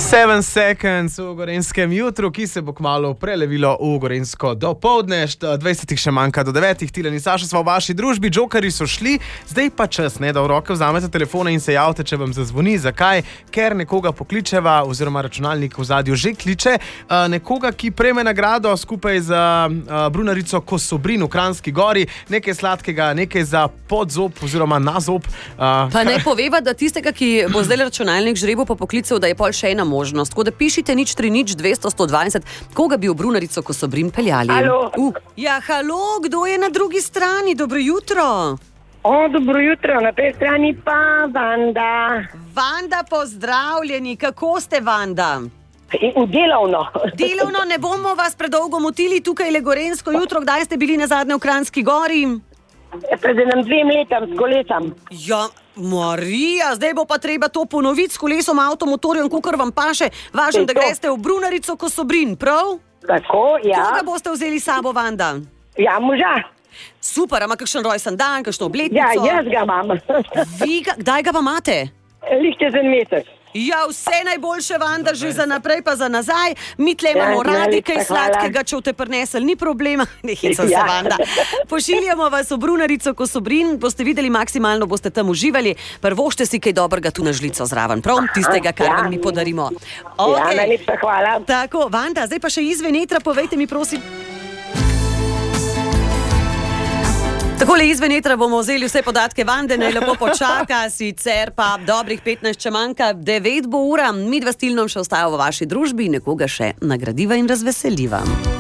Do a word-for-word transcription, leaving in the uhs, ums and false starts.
Seven seconds v Gorenjskem jutru, ki se bo kmalu prelevilo v Gorenjsko dopoldne. dvajset še manjka do devetih. Tilen in Saša sva v vaši družbi, džokerji so šli, zdaj pa čas, ne, da v roke vzamete telefone in se javite, če vam zazvoni. Zakaj? Ker nekoga pokličeva, oziroma računalnik v zadju že kliče, uh, nekoga, ki prejme nagrado skupaj z uh, brunarico Kosobrin v Kranjski Gori, nekaj sladkega, nekaj za podzob oziroma na zob. Uh, pa naj poveva, da tistega, ki bo zdaj računalnik žrebel po poklicev, da je pol še ena možnost. Tako da pišite nič tri nič dvesto sto dvajset, koga bi v brunarico Kosobrin peljali. Halo. Uh, ja, halo, kdo je na drugi strani? Dobro jutro. O, dobro jutro, na tej strani pa Vanda. Vanda, pozdravljeni. Kako ste, Vanda? In delovno. Delovno, ne bomo vas predolgo motili, tukaj je Gorenjsko jutro. Kdaj ste bili nazadnje v Kranjski Gori? Pred enim dvem letom s kolesom. Ja, Marija, zdaj bo pa treba to ponoviti s kolesom, avtomotorjem, kakor vam paše. Važno, da greste v brunarico Kosobrin, prav? Tako, ja. Koga boste vzeli s sabo, Vanda? Ja, moža. Super, ima kakšen rojsten dan, kakšno obletnico? Ja, jaz ga imam. Vi ga, kdaj ga pa imate? Lih čez en mesec. Ja, vse najboljše, Vanda, že za naprej pa za nazaj. Mi tle imamo Ja, radi najlepša kaj hvala. sladkega, če te prinesel, ni problema. Ne hico se, Ja. Vanda. Pošiljamo vas v brunarico Kosobrin, boste videli, maksimalno boste tam uživali. Prvošte si kaj dobrega tu na žlico zraven, prav? Tistega, kar Ja. vam mi podarimo. Ja, Okej. najlepša hvala. Tako, Vanda, zdaj pa še izven etra, povejte mi, prosim. Takole izven etra bomo vzeli vse podatke Vande, naj lepo počaka, sicer pa dobrih petnajst še manjka, devet bo ura, mi dva stilnom še ostaja v vaši družbi, nekoga še nagradiva in razveseliva.